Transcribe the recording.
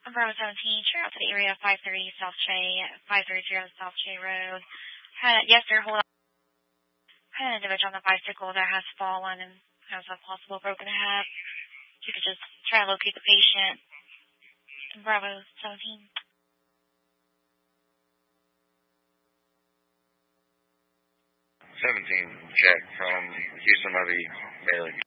Bravo 17, sure out to the area of 530 South J, 530 South J Road. Yes, sir, hold on. Had an individual on the bicycle that has fallen and has a possible broken head. If you could just try to locate the patient. Bravo 17. 17, check from Houston Levy, Bailey.